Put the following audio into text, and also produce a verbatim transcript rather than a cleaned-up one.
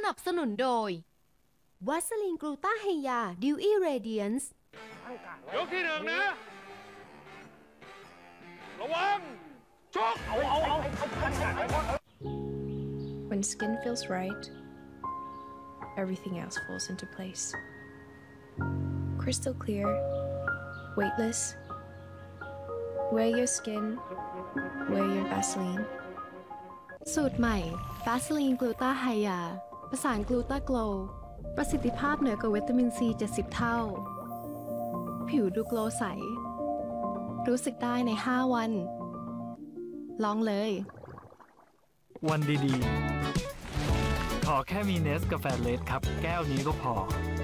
นับสนุนโดยวัสลินกลูต้าไฮยาดิวอี้เรเดียนซ์ยกที่หนึ่งนะระวังชก When skin feels right, everything else falls into place. Crystal clear, weightless. Wear your skin, wear your Vaseline. สูตรใหม่วาสลีนกลูต้าไฮยาประสานกลูต้าโกลว์ประสิทธิภาพเหนือกว่าวิตามินซีเจ็ดสิบเท่าผิวดูโกลว์ใสรู้สึกได้ในห้าวันลองเลยวันดีๆขอแค่มีเนสกาแฟเลสครับแก้วนี้ก็พอ